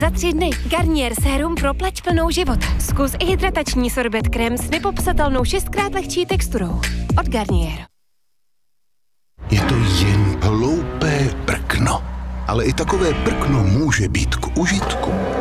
Za 3 dny Garnier sérum pro pleť plnou života. Zkus i hydratační sorbet krém s nepopsatelnou 6krát lehčí texturou. Od Garnier. Je to jen hloupé prkno. Ale i takové prkno může být k užitku.